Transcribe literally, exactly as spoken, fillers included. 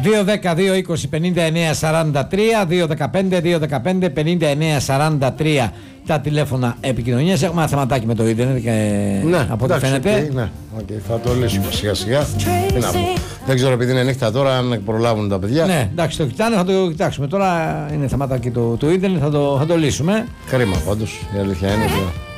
δύο δέκα δύο είκοσι πενήντα εννέα σαράντα τρία, δύο δεκαπέντε δύο δεκαπέντε πενήντα εννέα σαράντα τρία τα τηλέφωνα επικοινωνίας. Έχουμε ένα θεματάκι με το ίντερνετ και ναι, από ό,τι φαίνεται. Okay, ναι, okay, θα το λύσουμε σιγά σιγά. Τι να πω. Δεν ξέρω, επειδή είναι νύχτα τώρα, αν προλάβουν τα παιδιά. Ναι, εντάξει, το κοιτάνε, θα το κοιτάξουμε. Τώρα είναι θεματάκι του, του ίντερνετ, θα το, θα το λύσουμε. Κρίμα πάντως, η αλήθεια είναι.